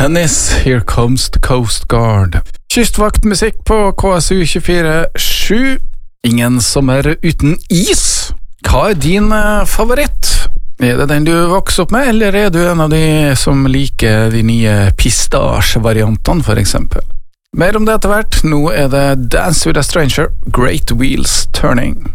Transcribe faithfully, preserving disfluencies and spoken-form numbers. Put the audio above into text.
Tennis, Here Comes the Coast Guard. Kystvaktmusikk på K S U tjuefire sju. Ingen sommer uten is. Hva er din favoritt? Er det den du vokser opp med, eller er du en av de som liker de nye pistasje-variantene, for eksempel? Mer om det etter hvert. Nå er det Dance with a Stranger, Great Wheels Turning.